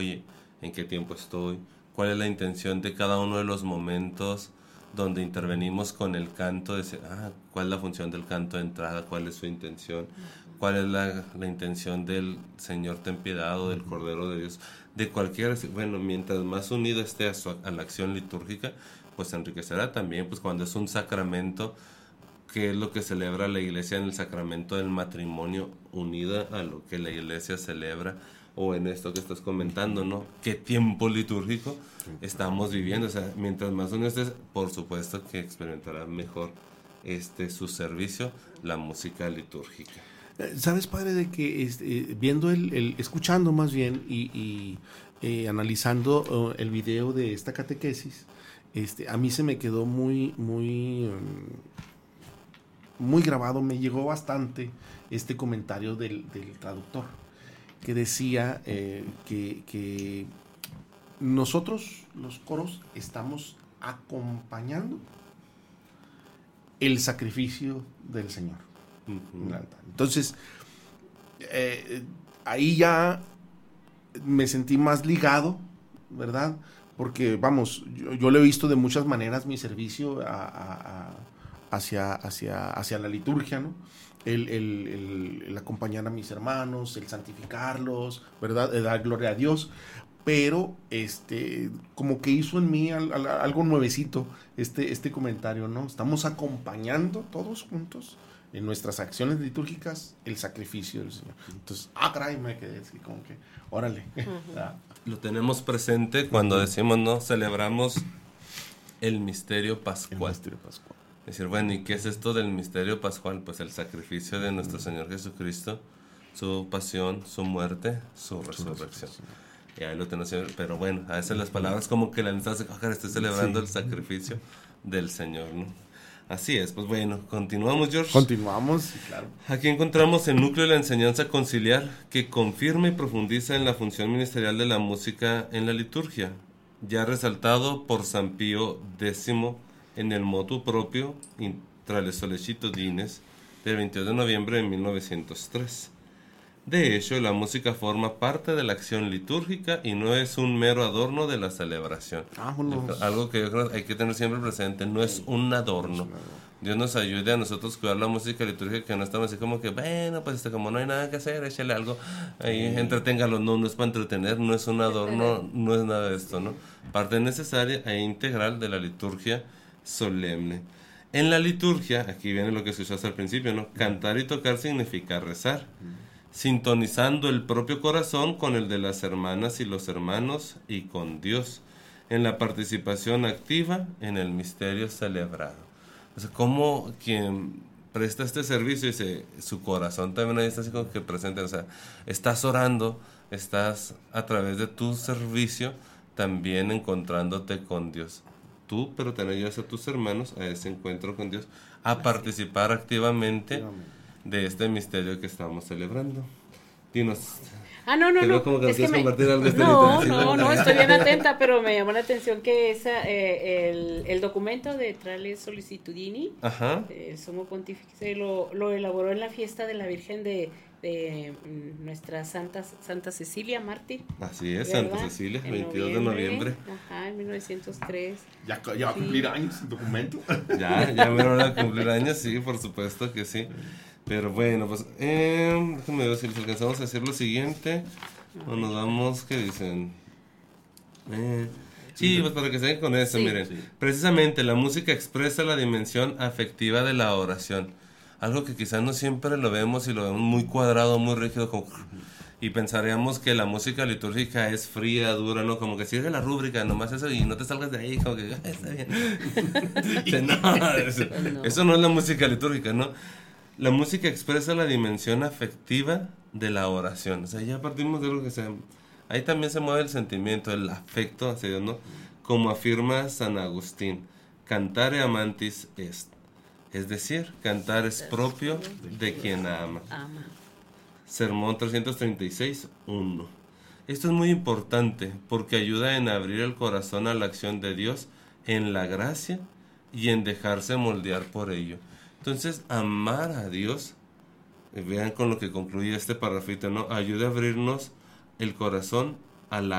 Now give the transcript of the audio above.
oye, ¿en qué tiempo estoy? ¿Cuál es la intención de cada uno de los momentos donde intervenimos con el canto? Decir, ¿cuál es la función del canto de entrada? ¿Cuál es su intención? ¿Cuál es la intención del Señor ten piedad o del Cordero de Dios? De cualquier, bueno, mientras más unido esté a la acción litúrgica, pues enriquecerá también, pues cuando es un sacramento, que es lo que celebra la iglesia en el sacramento del matrimonio, unida a lo que la iglesia celebra, o en esto que estás comentando, ¿no? ¿Qué tiempo litúrgico estamos viviendo? O sea, mientras más unidos estés, por supuesto que experimentará mejor su servicio, la música litúrgica. ¿Sabes, padre, de que viendo escuchando más bien y analizando el video de esta catequesis, a mí se me quedó muy grabado, me llegó bastante este comentario del traductor, que decía que nosotros, los coros, estamos acompañando el sacrificio del Señor. Uh-huh. Entonces, ahí ya me sentí más ligado, ¿verdad? Porque, vamos, yo lo he visto de muchas maneras, mi servicio hacia la liturgia, ¿no? El acompañar a mis hermanos, el santificarlos, ¿verdad? El dar gloria a Dios. Pero como que hizo en mí algo nuevecito este comentario, ¿no? Estamos acompañando todos juntos en nuestras acciones litúrgicas el sacrificio del Señor. Entonces, caray, me quedé así como que, órale. Uh-huh. Lo tenemos presente cuando decimos, ¿no? Celebramos el misterio pascual. Es decir, bueno, ¿y qué es esto del misterio pascual? Pues el sacrificio de nuestro Señor Jesucristo, su pasión, su muerte, su resurrección. Y ahí lo tenemos, pero bueno, a veces las palabras como que la necesitas, estoy celebrando el sacrificio del Señor, ¿no? Así es, pues bueno, continuamos, George. Continuamos, claro. Aquí encontramos el núcleo de la enseñanza conciliar que confirma y profundiza en la función ministerial de la música en la liturgia, ya resaltado por San Pío X en el motu proprio Intra le Sollecitudines del 22 de noviembre de 1903. De hecho, la música forma parte de la acción litúrgica y no es un mero adorno de la celebración. Algo que yo creo hay que tener siempre presente, no es un adorno. Dios nos ayude a nosotros cuidar la música litúrgica, que no estamos así como que, bueno, pues como no hay nada que hacer, échale algo, ahí entreténgalo. No es para entretener, no es un adorno, no es nada de esto, ¿no? Parte necesaria e integral de la liturgia solemne. En la liturgia, aquí viene lo que escuchaste al principio, ¿no? Cantar y tocar significa rezar, sintonizando el propio corazón con el de las hermanas y los hermanos y con Dios, en la participación activa en el misterio celebrado. O sea, como quien presta este servicio, dice, su corazón también ahí está así como que presente, o sea, estás orando, estás a través de tu servicio también encontrándote con Dios. Tú, pero también ayudas a tus hermanos a ese encuentro con Dios, a participar activamente de este misterio que estamos celebrando. Dinos. No. Como que es quieres que compartir algo no, estoy bien atenta, pero me llamó la atención que el documento de Tra le Sollecitudini, el Sumo Pontífice lo elaboró en la fiesta de la Virgen de nuestra Santa Cecilia, mártir. Así es, ¿verdad? Santa Cecilia, 22 de noviembre. En 1903. ¿Ya va a cumplir años el documento? Ya me van a cumplir años, sí, por supuesto que sí. Pero bueno, pues déjame ver si les alcanzamos a decir lo siguiente. O nos vamos, ¿qué dicen? Sí, pues para que se den con eso, miren. Sí. Precisamente la música expresa la dimensión afectiva de la oración. Algo que quizás no siempre lo vemos y lo vemos muy cuadrado, muy rígido, como, y pensaríamos que la música litúrgica es fría, dura, ¿no? Como que sigue la rúbrica, nomás eso, y no te salgas de ahí, como que está bien. Eso no es la música litúrgica, ¿no? La música expresa la dimensión afectiva de la oración. O sea, ya partimos de algo que ahí también se mueve el sentimiento, el afecto hacia Dios, ¿no? Como afirma San Agustín, cantare amantis est. Es decir, cantar es propio de quien ama. Sermón 336, 1. Esto es muy importante porque ayuda en abrir el corazón a la acción de Dios en la gracia y en dejarse moldear por ello. Entonces, amar a Dios, vean con lo que concluye este parrafito, ¿no? Ayuda a abrirnos el corazón a la